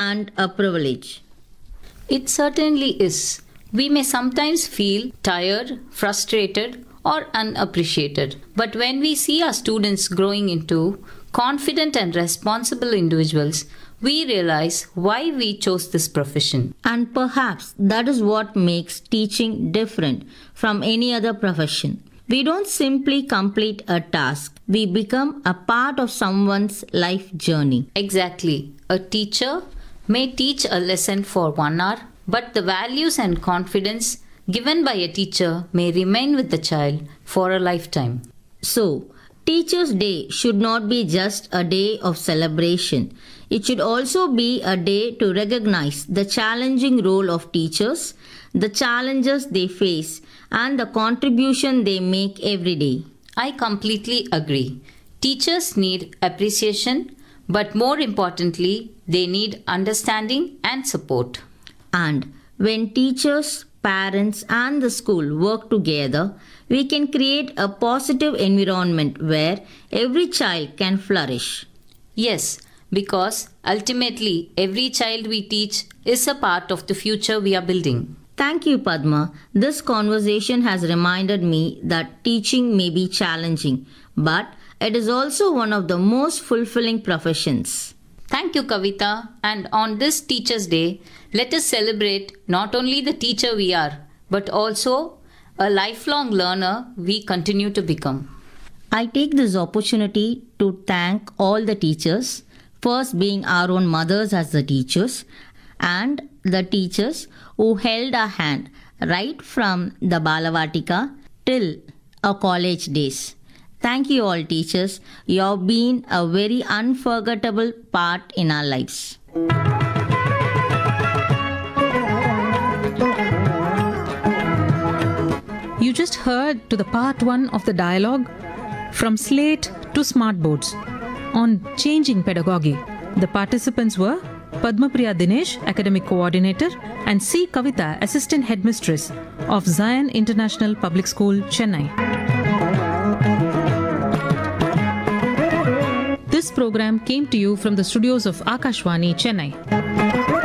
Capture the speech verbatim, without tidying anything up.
and a privilege. It certainly is. We may sometimes feel tired, frustrated, or unappreciated. But when we see our students growing into confident and responsible individuals, we realize why we chose this profession. And perhaps that is what makes teaching different from any other profession. We don't simply complete a task, we become a part of someone's life journey. Exactly. A teacher may teach a lesson for one hour, but the values and confidence given by a teacher may remain with the child for a lifetime. So, Teachers' Day should not be just a day of celebration. It should also be a day to recognize the challenging role of teachers, the challenges they face, and the contribution they make every day. I completely agree. Teachers need appreciation, but more importantly, they need understanding and support. And when teachers, parents, and the school work together, we can create a positive environment where every child can flourish. Yes, because ultimately every child we teach is a part of the future we are building. Thank you, Padma. This conversation has reminded me that teaching may be challenging, but it is also one of the most fulfilling professions. Thank you, Kavita. And on this Teachers' Day, let us celebrate not only the teacher we are, but also a lifelong learner we continue to become. I take this opportunity to thank all the teachers, first being our own mothers as the teachers, and the teachers who held our hand right from the Balavatika till our college days. Thank you all teachers. You have been a very unforgettable part in our lives. You just heard to the part one of the dialogue From Slate to Smart Boards on changing pedagogy. The participants were Padmapriya Dinesh, Academic Coordinator, and C. Kavita, Assistant Headmistress of Zion International Public School, Chennai. This program came to you from the studios of Akashvani, Chennai.